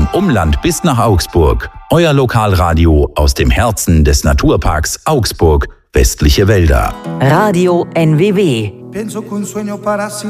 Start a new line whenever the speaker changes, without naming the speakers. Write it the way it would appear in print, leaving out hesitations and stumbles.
Vom Umland bis nach Augsburg. Euer Lokalradio aus dem Herzen des Naturparks Augsburg, Westliche Wälder.
Radio NWW.